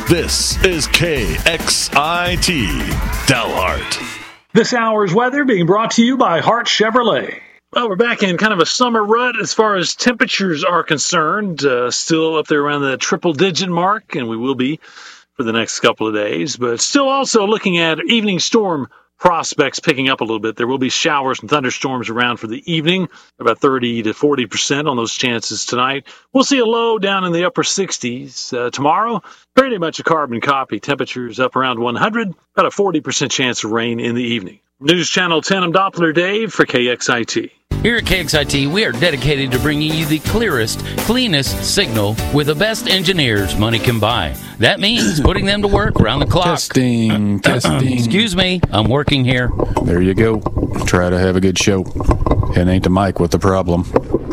This is KXIT Delhart. This hour's weather being brought to you by Hart Chevrolet. Well, we're back in kind of a summer rut as far as temperatures are concerned. Still up there around the triple-digit mark, and we will be for the next couple of days. But still also looking at evening storm prospects picking up a little bit. There will be showers and thunderstorms around for the evening, about 30 to 40% on those chances tonight. We'll see a low down in the upper 60s. Tomorrow, pretty much a carbon copy. Temperatures up around 100, about a 40% chance of rain in the evening. News Channel 10, I'm Doppler Dave for KXIT. Here at KXIT, we are dedicated to bringing you the clearest, cleanest signal with the best engineers money can buy. That means putting them to work around the clock. Testing. Excuse me, I'm working here. There you go. Try to have a good show. It ain't the mic with the problem.